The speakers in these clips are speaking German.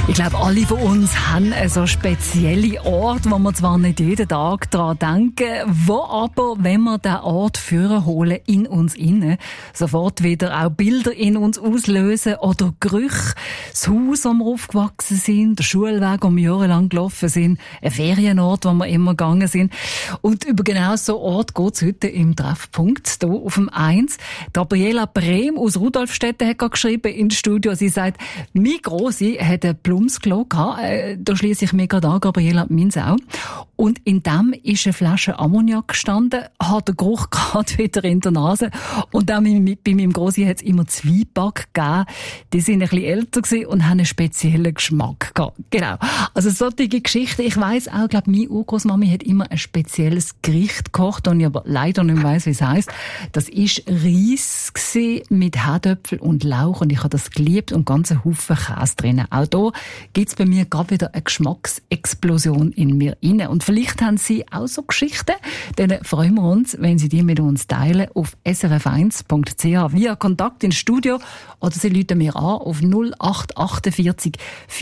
Ich glaube, alle von uns haben so spezielle Orte, wo wir zwar nicht jeden Tag daran denken, wo aber, wenn wir den Ort holen in uns inne, sofort wieder auch Bilder in uns auslösen oder Gerüche, das Haus, wo wir aufgewachsen sind, der Schulweg, wo wir jahrelang gelaufen sind, ein Ferienort, wo wir immer gegangen sind. Und über genau so Ort geht es heute im Treffpunkt, hier auf dem 1. Gabriela Brehm aus Rudolfstetten hat gerade geschrieben ins Studio. Sie sagt, mein Grossi hat ein Plumpsklo gehabt. Da schliesse ich mir gerade an, Gabriela, meins auch. Und in dem ist eine Flasche Ammoniak gestanden, hat den Geruch gerade wieder in der Nase. Und auch bei meinem Grossi hat es immer Zwieback gegeben. Die sind ein bisschen älter gewesen und haben einen speziellen Geschmack gehabt. Genau. Also solche Geschichten. Ich weiss auch, glaube meine Urgroßmami hat immer ein spezielles Gericht gekocht, und ich aber leider nicht weiss, wie es heisst. Das ist Reis gewesen mit Herdöpfel und Lauch, und ich habe das geliebt und ganz einen Haufen Käse drin. Auch da gibt's bei mir gerade wieder eine Geschmacksexplosion in mir inne. Und vielleicht haben Sie auch so Geschichten, dann freuen wir uns, wenn Sie die mit uns teilen auf srf1.ch via Kontakt ins Studio, oder Sie rufen mir an auf 0848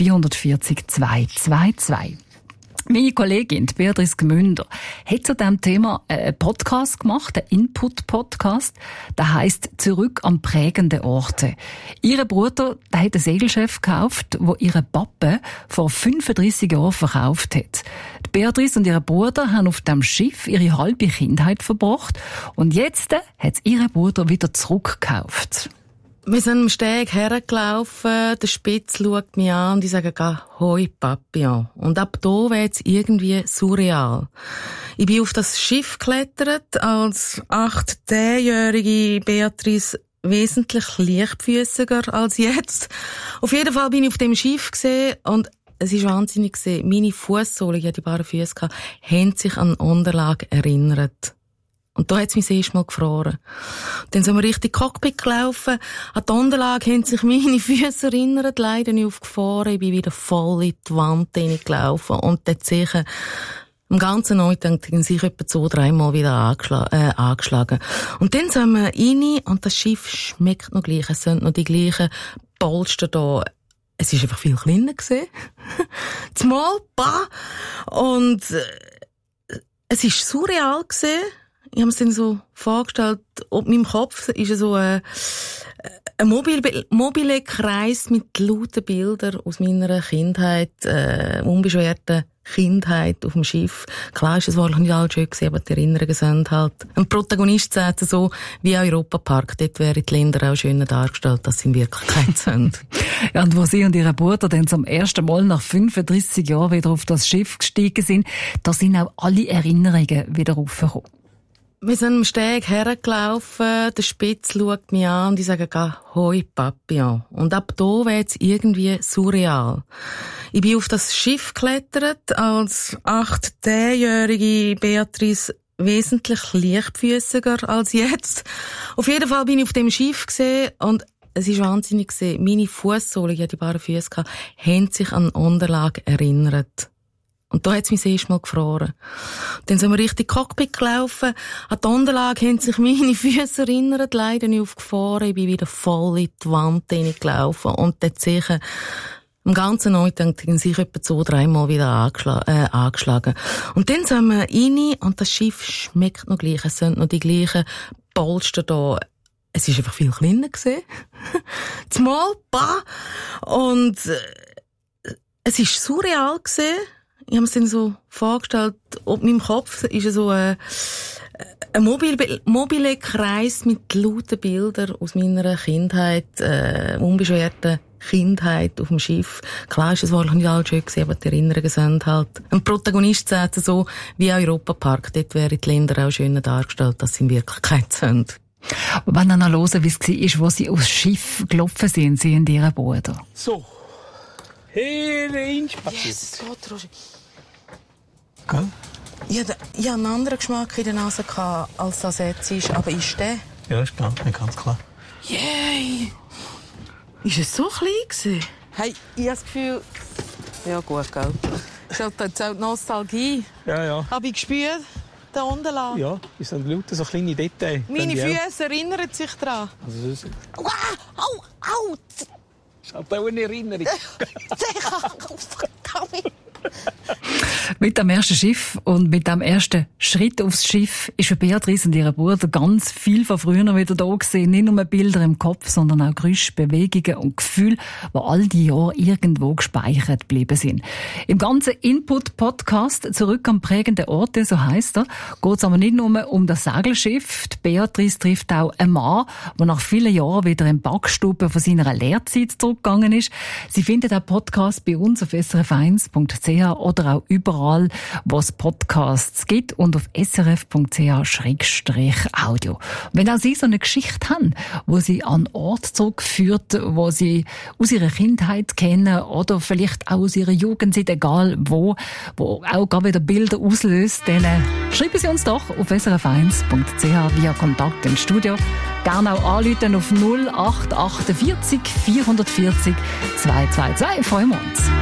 440 222. Meine Kollegin, Beatrice Gmünder, hat zu diesem Thema einen Podcast gemacht, einen Input-Podcast. Der heisst «Zurück an prägende Orte». Ihr Bruder, der hat ein Segelschiff gekauft, wo ihre Pappe vor 35 Jahren verkauft hat. Die Beatrice und ihr Bruder haben auf dem Schiff ihre halbe Kindheit verbracht, und jetzt hat ihr Bruder wieder zurückgekauft. Wir sind am Steg hergelaufen, der Spitz schaut mich an und ich sage, «Hoi, Papillon». Und ab da wird es irgendwie surreal. Ich bin auf das Schiff geklettert, als 8-10-jährige Beatrice wesentlich leichtfüßiger als jetzt. Auf jeden Fall bin ich auf dem Schiff gesehen, und es ist wahnsinnig gesehen. Meine Fußsohlen, ich hatte die bare Füße gehabt, haben sich an Unterlage erinnert. Und da hat es mich das erste Mal gefroren. Dann sind wir Richtung Cockpit gelaufen. An die Unterlage haben sich meine Füße erinnert, leider nicht aufgefahren. Ich bin wieder voll in die Wand hineingelaufen. Und dort sicher am ganzen Neutank haben sich etwa 2-3 Mal wieder angeschlagen. Und dann sind wir rein, und das Schiff schmeckt noch gleich. Es sind noch die gleichen Polster da. Es ist einfach viel kleiner gewesen. Zumal, und es ist surreal gewesen. Ich habe es dann so vorgestellt, ob in meinem Kopf ist so ein mobile Kreis mit lauten Bildern aus meiner Kindheit, unbeschwerten Kindheit auf dem Schiff. Klar ist es wahrlich nicht alles schön gewesen, aber die Erinnerungen sind halt. Ein Protagonist sagt so, wie auch Europapark, dort wären die Länder auch schöner dargestellt, als sie in Wirklichkeit sind. Ja, und wo Sie und Ihr Bruder dann zum ersten Mal nach 35 Jahren wieder auf das Schiff gestiegen sind, da sind auch alle Erinnerungen wieder aufgekommen. Wir sind am Steg hergelaufen, der Spitz schaut mich an und ich sage, «Hoi, Papillon». Und ab da wird es irgendwie surreal. Ich bin auf das Schiff geklettert, als 8-10-jährige Beatrice wesentlich leichtfüßiger als jetzt. Auf jeden Fall bin ich auf dem Schiff gesehen, und es ist wahnsinnig gesehen. Meine Fußsohlen, ich hatte die bare Füße gehabt, haben sich an Unterlage erinnert. Und da hat es mich das erste Mal gefroren. Dann sind wir Richtung Cockpit gelaufen. An die Unterlage haben sich meine Füße erinnert, leider nicht aufgefahren. Ich bin wieder voll in die Wand hineingelaufen. Und dort sicher am ganzen Neutank haben sich etwa 2-3 Mal wieder angeschlagen. Und dann sind wir rein, und das Schiff schmeckt noch gleich. Es sind noch die gleichen Polster da. Es ist einfach viel kleiner gewesen. Zumal, und es ist surreal gewesen. Ich habe es dann so vorgestellt, ob in meinem Kopf ist so ein mobile Kreis mit lauten Bildern aus meiner Kindheit, unbeschwerten Kindheit auf dem Schiff. Klar ist es wahrlich nicht alles schön gewesen, aber die Erinnerungen sind halt. Ein Protagonist sagt so, wie auch Europapark, dort wären die Länder auch schöner dargestellt, als sie in Wirklichkeit sind. Wenn ihr noch hören, wie es war, wo Sie aufs Schiff gelaufen sind, Sie und Ihr Bruder. So. Hereinspaziert. Yes, Gott, Roger. Gell? Ich hatte einen anderen Geschmack in der Nase als das jetzt ist, aber ist der? Ja, ist klar, ganz klar. Yay! Ist es so klein gewesen? Hey, ich habe das Gefühl... Ja gut, gell. Ist halt jetzt auch die Nostalgie. Ja. Habe ich gespürt, der Unterlage. Ja, es sind lauter so kleine Details. Meine Füße erinnern sich daran. Also, Au! ist halt auch eine Erinnerung. Mit dem ersten Schiff und mit dem ersten Schritt aufs Schiff ist für Beatrice und ihren Bruder ganz viel von früher wieder da gewesen. Nicht nur Bilder im Kopf, sondern auch Geräusche, Bewegungen und Gefühle, die all die Jahre irgendwo gespeichert geblieben sind. Im ganzen Input-Podcast «Zurück am prägenden Orte», so heisst er, geht es aber nicht nur um das Segelschiff. Die Beatrice trifft auch einen Mann, der nach vielen Jahren wieder in die Backstube von seiner Lehrzeit zurückgegangen ist. Sie findet den Podcast bei uns auf srf1.ch oder auch überall, wo es Podcasts gibt und auf srf.ch/audio. Wenn auch Sie so eine Geschichte haben, wo Sie an einen Ort zurückführt, wo Sie aus Ihrer Kindheit kennen oder vielleicht auch aus Ihrer Jugendzeit, egal wo auch gar wieder Bilder auslöst, dann schreiben Sie uns doch auf srf1.ch via Kontakt ins Studio. Gerne auch anrufen auf 0848 440 222. Freuen wir uns.